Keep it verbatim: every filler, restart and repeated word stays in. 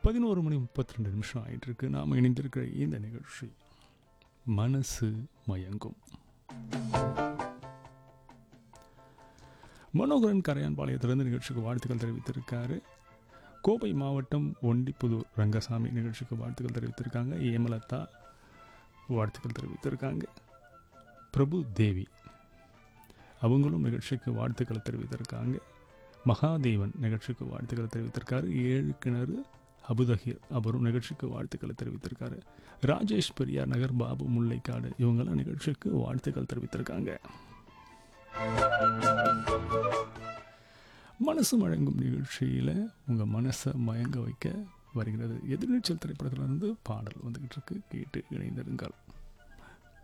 பதினோரு மணி முப்பத்தி ரெண்டு நிமிஷம் ஆகிட்டு இருக்கு. நாம் இணைந்திருக்கிற இந்த நிகழ்ச்சி மனசு மயங்கும். மனோகரன் கரையான்பாளையத்திலிருந்து நிகழ்ச்சிக்கு வாழ்த்துக்கள் தெரிவித்திருக்காரு. கோவை மாவட்டம் ஒண்டிப்புதூர் ரங்கசாமி நிகழ்ச்சிக்கு வாழ்த்துக்கள் தெரிவித்திருக்காங்க. ஏமலதா வாழ்த்துக்கள் தெரிவித்திருக்காங்க. பிரபு தேவி அவங்களும் நிகழ்ச்சிக்கு வாழ்த்துக்களை தெரிவித்திருக்காங்க. மகாதேவன் நிகழ்ச்சிக்கு வாழ்த்துக்களை தெரிவித்திருக்காரு. ஏழு கிணறு அபுதஹீர் அவரும் நிகழ்ச்சிக்கு வாழ்த்துக்களை தெரிவித்திருக்காரு. ராஜேஷ் பெரியார் நகர், பாபு முல்லைக்காடு இவங்கெல்லாம் நிகழ்ச்சிக்கு வாழ்த்துக்கள் தெரிவித்திருக்காங்க. மனசு மயங்கும் நிகழ்ச்சியில் உங்கள் மனசை மயங்க வைக்க வருகிறது எதிர்நீச்சல் திரைப்படத்திலிருந்து பாடல் வந்துக்கிட்டு இருக்கு. கேட்டு இணைந்திருங்கள்.